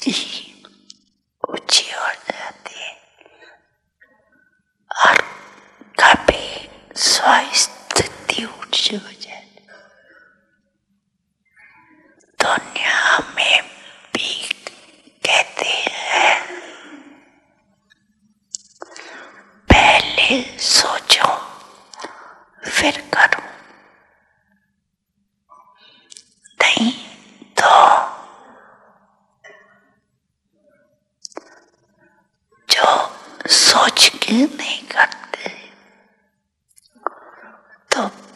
स्थिति ऊंची हो जाती है और कभी स्वस्थिति ऊंची हो जाती। दुनिया में भी कहते हैं पहले सोचो फिर करो, नहीं तो जो सोच के नहीं करते तो